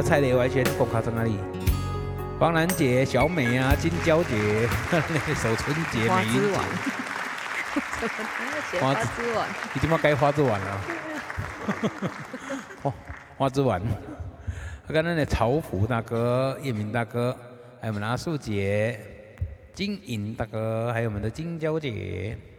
有蔡雷、外宣、郭卡在哪里？方兰姐、小美啊，金娇姐、守春姐、 花美英枝丸姐， 花枝丸， 你他妈该花枝丸了。哦，花枝丸。刚刚的曹福大哥、叶明大哥，还有我们的阿素姐、金颖大哥，还有我们的金娇姐。